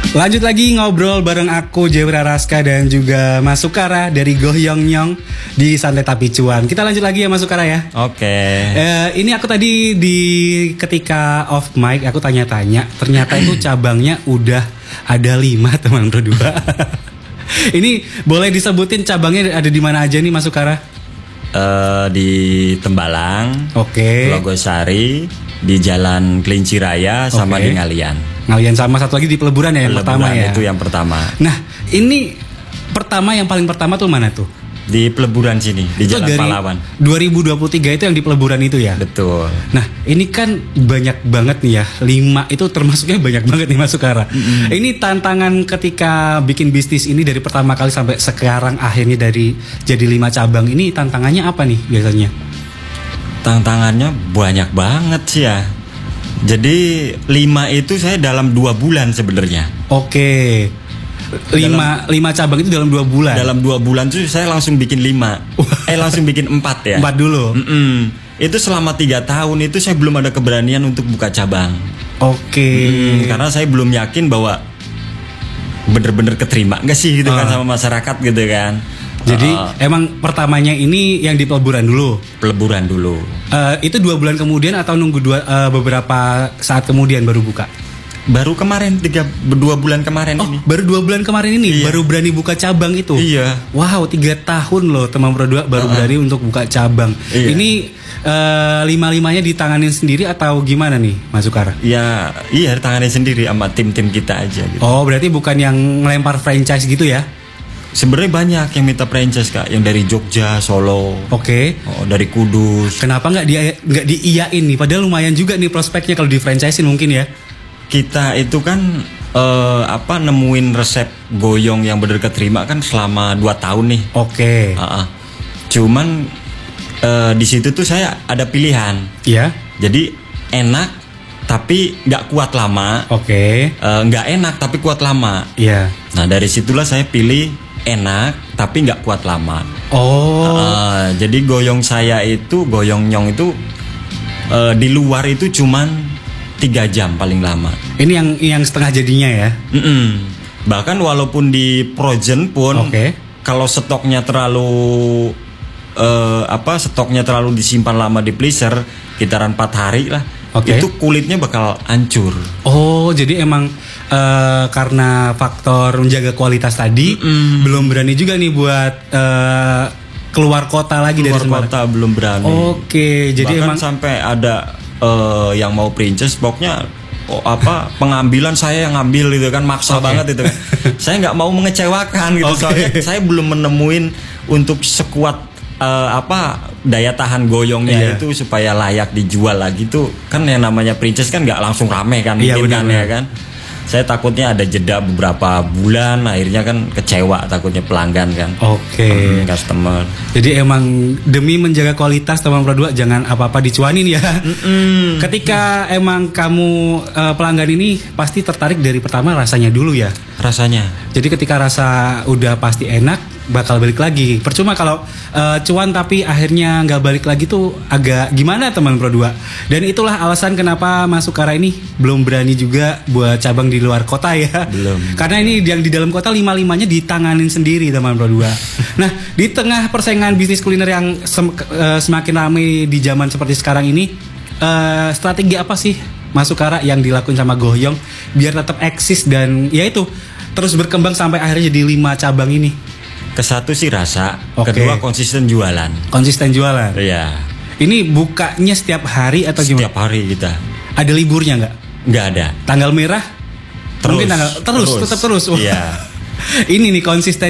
Lanjut lagi ngobrol bareng aku Jewra Raska dan juga Mas Sukara dari Gohyongnyong di Santai Tapi Cuan. Kita lanjut lagi ya Mas Sukara ya. Oke. Ini aku tadi ketika off mic aku tanya-tanya, ternyata itu cabangnya udah ada 5 teman berdua. Ini boleh disebutin cabangnya ada di mana aja nih Mas Sukara? Di Tembalang, Logosari, di Jalan Kelinci Raya, sama di Ngalian. Ngalian sama satu lagi di Peleburan ya, yang pertama ya. Itu yang pertama. Nah, ini yang paling pertama tuh mana tuh? Di Peleburan sini, di itu Jalan Pahlawan. 2023 itu yang di Peleburan itu ya? Betul. Nah, ini kan banyak banget nih ya. 5 itu termasuknya banyak banget nih Mas Sukara. Ini tantangan ketika bikin bisnis ini dari pertama kali sampai sekarang akhirnya jadi 5 cabang ini, tantangannya apa nih biasanya? Tantangannya banyak banget sih ya. Jadi 5 itu saya dalam 2 bulan sebenarnya. Oke. 5 cabang itu dalam 2 bulan. Dalam 2 bulan tuh saya langsung bikin 5. Langsung bikin 4 ya. 4 dulu. Itu selama 3 tahun itu saya belum ada keberanian untuk buka cabang. Oke. Karena saya belum yakin bahwa bener-bener keterima nggak sih gitu kan sama masyarakat gitu kan. Jadi emang pertamanya ini yang di Peleburan dulu. Peleburan dulu. Itu 2 bulan kemudian atau nunggu beberapa saat kemudian baru buka? Baru kemarin 2 bulan kemarin ini. Baru 2 bulan kemarin ini baru berani buka cabang itu. Iya. Wow, 3 tahun loh teman berdua baru berani untuk buka cabang. Iya. Ini 5-5-nya ditanganin sendiri atau gimana nih Mas Sukara? Iya ditanganin sendiri sama tim-tim kita aja gitu. Oh, berarti bukan yang ngelempar franchise gitu ya? Sebenarnya banyak yang minta franchise Kak, yang dari Jogja, Solo. Oke. Dari Kudus. Kenapa nggak diiyain nih? Padahal lumayan juga nih prospeknya kalau di franchisein mungkin ya. Kita itu kan nemuin resep goyong yang bener keterima kan selama 2 tahun nih. Oke. Cuman di situ tuh saya ada pilihan. Iya. Jadi enak tapi nggak kuat lama. Oke. Nggak enak tapi kuat lama. Iya. Nah dari situlah saya pilih enak tapi nggak kuat lama. Jadi goyongnyong itu di luar itu cuman 3 jam paling lama. Ini yang setengah jadinya ya. Bahkan walaupun di Projen pun kalau stoknya terlalu disimpan lama di freezer kitaran 4 hari lah. Itu kulitnya bakal hancur. Oh, jadi emang karena faktor menjaga kualitas tadi belum berani juga nih buat keluar kota lagi dari Semarang. Kota belum berani. Oke, jadi bahkan emang sampai ada yang mau princess pokoknya pengambilan saya yang ngambil gitu kan, maksa banget itu kan. Saya nggak mau mengecewakan gitu. Soalnya saya belum menemuin untuk sekuat daya tahan goyongnya itu supaya layak dijual lagi tuh kan. Yang namanya princess kan nggak langsung rame kan, ya kan. Saya takutnya ada jeda beberapa bulan, akhirnya kan kecewa takutnya pelanggan kan. Customer. Jadi emang demi menjaga kualitas teman berdua jangan apa-apa dicuanin ya. Ketika emang kamu pelanggan ini pasti tertarik dari pertama rasanya dulu ya. Rasanya. Jadi ketika rasa udah pasti enak bakal balik lagi. Percuma kalau cuan tapi akhirnya nggak balik lagi tuh agak gimana teman berdua. Dan itulah alasan kenapa Mas Sukara ini belum berani juga buat cabang di luar kota ya. Belum. Karena ini yang di dalam kota 5-5-nya ditanganin sendiri teman berdua. Nah, di tengah persaingan bisnis kuliner yang semakin ramai di zaman seperti sekarang ini, strategi apa sih Mas Sukara yang dilakuin sama Gohyong biar tetap eksis dan ya itu terus berkembang sampai akhirnya jadi 5 cabang ini? Kesatu sih rasa, kedua konsisten jualan. Konsisten jualan. Iya. Ini bukanya setiap hari atau gimana? Setiap hari kita. Ada liburnya nggak? Nggak ada. Tanggal merah? Terus. Mungkin tetap terus. Iya. Ini nih konsisten